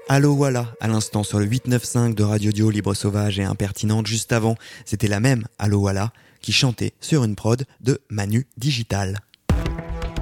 Allo voilà, à l'instant sur le 895 de Radio Dio, libre sauvage et impertinente. Juste avant, c'était la même Allo voilà qui chantait sur une prod de Manu Digital.